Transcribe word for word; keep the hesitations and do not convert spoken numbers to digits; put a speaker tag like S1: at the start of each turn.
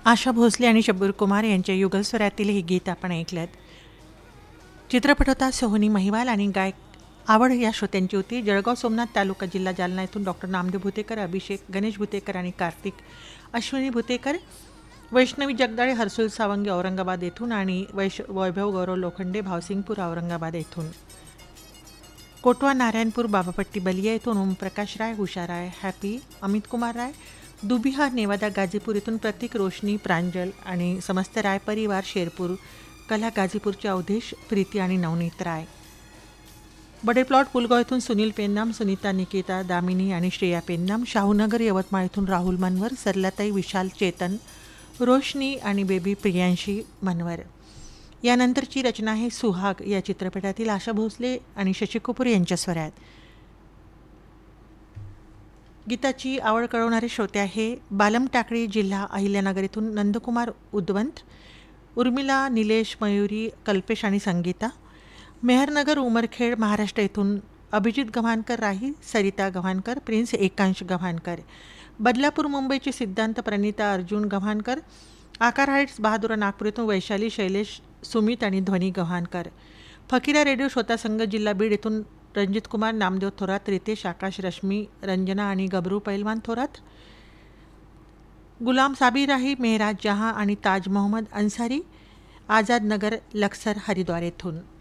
S1: आशा भोसले आणि शब्बीर कुमार यांच्या युगलस्वरातील हे गीत आपण ऐकल्यात. चित्रपट होता सोहनी महिवाल आणि गायक आवड या श्रोत्यांची होती. जळगाव सोमनाथ तालुका जिल्हा जालना येथून डॉक्टर नामदेव भुतेकर, अभिषेक गणेश भुतेकर आणि कार्तिक अश्विनी भुतेकर, वैष्णवी जगदाळे हर्सुल सावंगी औरंगाबाद येथून आणि वैश वैभव गौरव लोखंडे भावसिंगपूर औरंगाबाद येथून, कोटवा नारायणपूर बाबापट्टी बलिया येथून ओमप्रकाश राय, उषा राय, हॅपी, अमित कुमार राय, दुबिहा नेवादा गाजीपूर येथून प्रतीक, रोशनी, प्रांजल आणि समस्त राय परिवार, शेरपूर कला गाजीपूरचे अवधेश, प्रीती आणि नवनीत राय, बडेप्लॉट पुलगाव येथून सुनील पेन्नाम, सुनीता, निकिता, दामिनी आणि श्रेया पेन्नाम, शाहूनगर यवतमाळ येथून राहुल मनवर, सरलाताई, विशाल, चेतन, रोशनी आणि बेबी प्रियांशी मनवर. यानंतरची रचना आहे सुहाग या चित्रपटातील आशा भोसले आणि शशी कपूर यांच्या स्वरात. गीताची आवड कळवणारे श्रोते आहे बालम टाकळी, जिल्हा अहिल्यानगर येथून नंदकुमार उद्वंत, उर्मिला, निलेश, मयुरी, कल्पेश आणि संगीता, मेहरनगर उमरखेड महाराष्ट्र येथून अभिजित गव्हाणकर, राही, सरिता गव्हाणकर, प्रिन्स एकांश गव्हाणकर, बदलापूर मुंबईचे सिद्धांत, प्रणिता, अर्जुन गव्हाणकर, आकार हाईट्स बहादुरा नागपूर येथून वैशाली, शैलेश, सुमित आणि ध्वनी गव्हाणकर, फकीरा रेडिओ श्रोता संघ जिल्हा बीड येथून रणजित कुमार, नामदेव थोरात, रितेश, आकाश, रश्मी, रंजना आणि गबरू पैलवान थोरात, गुलाम साबीर राही, मेहराज जहाँ आणि ताज मोहम्मद अन्सारी, आझाद नगर लक्सर हरिद्वार येथून.